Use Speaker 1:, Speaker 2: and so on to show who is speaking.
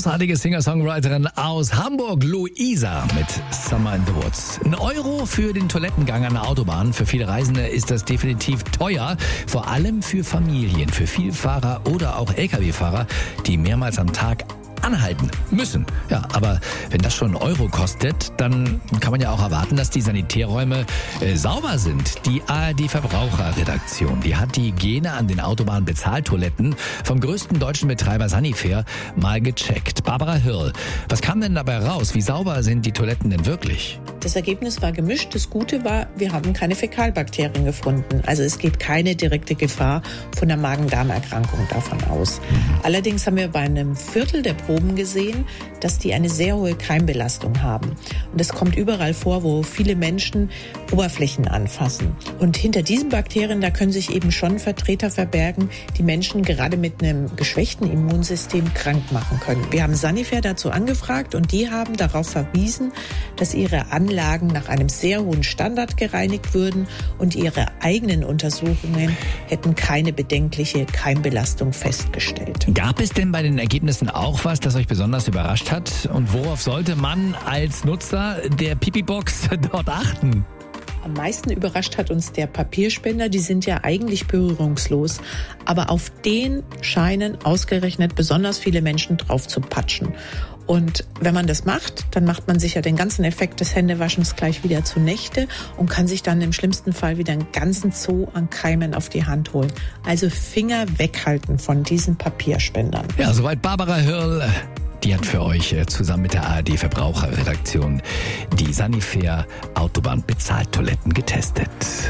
Speaker 1: großartige Singer-Songwriterin aus Hamburg, Luisa, mit Summer in the Woods. €1 für den Toilettengang an der Autobahn. Für viele Reisende ist das definitiv teuer. Vor allem für Familien, für Vielfahrer oder auch Lkw-Fahrer, die mehrmals am Tag anhalten müssen. Ja, aber wenn das schon €1 kostet, dann kann man ja auch erwarten, dass die Sanitärräume sauber sind. Die ARD-Verbraucherredaktion, die hat die Hygiene an den Autobahn-Bezahltoiletten vom größten deutschen Betreiber Sanifair mal gecheckt. Barbara Hirl, was kam denn dabei raus? Wie sauber sind die Toiletten denn wirklich?
Speaker 2: Das Ergebnis war gemischt. Das Gute war, wir haben keine Fäkalbakterien gefunden. Also es geht keine direkte Gefahr von einer Magen-Darm-Erkrankung davon aus. Allerdings haben wir bei einem Viertel der Proben gesehen, dass die eine sehr hohe Keimbelastung haben. Und das kommt überall vor, wo viele Menschen Oberflächen anfassen. Und hinter diesen Bakterien, da können sich eben schon Vertreter verbergen, die Menschen gerade mit einem geschwächten Immunsystem krank machen können. Wir haben Sanifair dazu angefragt und die haben darauf verwiesen, dass ihre Anlagen nach einem sehr hohen Standard gereinigt würden und ihre eigenen Untersuchungen hätten keine bedenkliche Keimbelastung festgestellt.
Speaker 1: Gab es denn bei den Ergebnissen auch was, das euch besonders überrascht hat? Und worauf sollte man als Nutzer der Pipi-Box dort achten?
Speaker 2: Am meisten überrascht hat uns der Papierspender. Die sind ja eigentlich berührungslos. Aber auf den scheinen ausgerechnet besonders viele Menschen drauf zu patschen. Und wenn man das macht, dann macht man sich ja den ganzen Effekt des Händewaschens gleich wieder zunichte und kann sich dann im schlimmsten Fall wieder einen ganzen Zoo an Keimen auf die Hand holen. Also Finger weghalten von diesen Papierspendern.
Speaker 1: Ja, soweit Barbara Hirl. Die hat für euch zusammen mit der ARD-Verbraucherredaktion die Sanifair Autobahn-Bezahltoiletten getestet.